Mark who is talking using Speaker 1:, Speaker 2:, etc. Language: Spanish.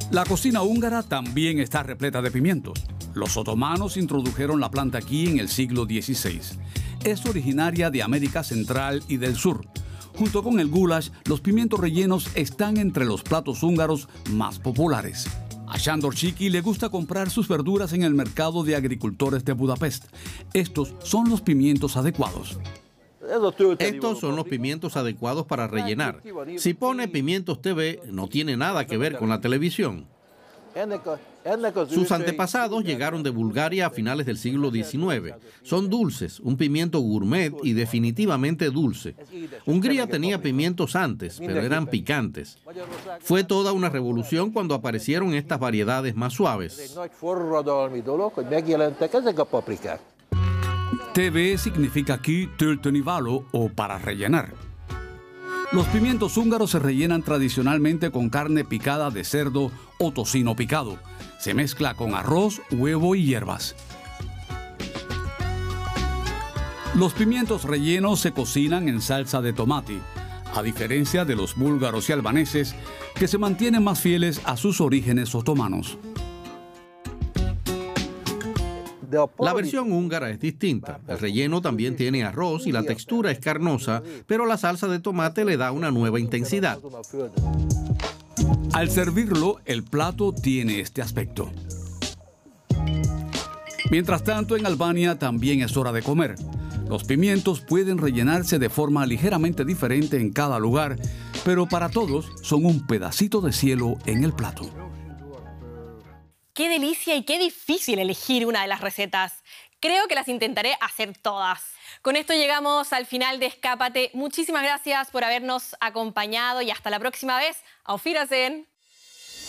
Speaker 1: La cocina húngara también está repleta de pimientos. Los otomanos introdujeron la planta aquí en el siglo XVI. Es originaria de América Central y del Sur. Junto con el goulash, los pimientos rellenos están entre los platos húngaros más populares. A Sándor Csiky le gusta comprar sus verduras en el mercado de agricultores de Budapest. Estos son los pimientos adecuados.
Speaker 2: Estos son los pimientos adecuados para rellenar. Si pone Pimientos TV, no tiene nada que ver con la televisión. Sus antepasados llegaron de Bulgaria a finales del siglo XIX. Son dulces, un pimiento gourmet y definitivamente dulce. Hungría tenía pimientos antes, pero eran picantes. Fue toda una revolución cuando aparecieron estas variedades más suaves.
Speaker 1: TV significa aquí töltöniváló o para rellenar. Los pimientos húngaros se rellenan tradicionalmente con carne picada de cerdo o tocino picado. Se mezcla con arroz, huevo y hierbas. Los pimientos rellenos se cocinan en salsa de tomate, a diferencia de los búlgaros y albaneses, que se mantienen más fieles a sus orígenes otomanos.
Speaker 2: La versión húngara es distinta. El relleno también tiene arroz y la textura es carnosa, pero la salsa de tomate le da una nueva intensidad.
Speaker 1: Al servirlo, el plato tiene este aspecto. Mientras tanto, en Albania también es hora de comer. Los pimientos pueden rellenarse de forma ligeramente diferente en cada lugar, pero para todos son un pedacito de cielo en el plato.
Speaker 3: ¡Qué delicia y qué difícil elegir una de las recetas! Creo que las intentaré hacer todas. Con esto llegamos al final de Escápate. Muchísimas gracias por habernos acompañado y hasta la próxima vez. Auf Wiedersehen.